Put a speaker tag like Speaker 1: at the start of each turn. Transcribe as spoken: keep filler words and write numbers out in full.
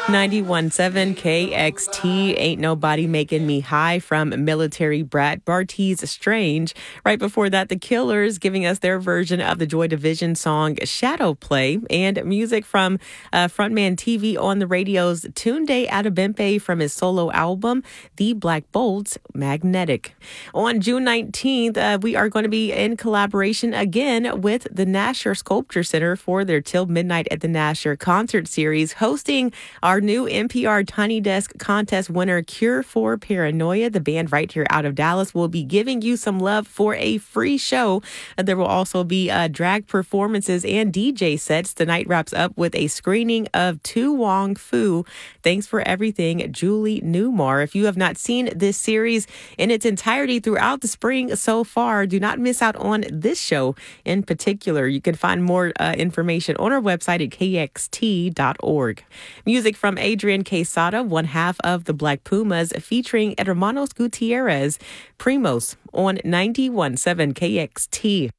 Speaker 1: ninety-one point seven K X T, Ain't Nobody Making Me High from Military Brat, Bartees Strange. Right before that, The Killers giving us their version of the Joy Division song Shadow Play, and music from uh, frontman T V on the Radio's Tunde Adebimpe from his solo album, The Black Bolts, Magnetic. On June nineteenth, uh, we are going to be in collaboration again with the Nasher Sculpture Center for their Till Midnight at the Nasher concert series, hosting our new N P R Tiny Desk contest winner, Cure for Paranoia. The band right here out of Dallas will be giving you some love for a free show. There will also be uh, drag performances and D J sets. The night wraps up with a screening of To Wong Fu. Thanks for everything, Julie Newmar. If you have not seen this series in its entirety throughout the spring so far, do not miss out on this show in particular. You can find more uh, information on our website at K X T dot org. Music from Adrian Quesada, one half of the Black Pumas, featuring Hermanos Gutierrez, Primos on ninety-one point seven K X T.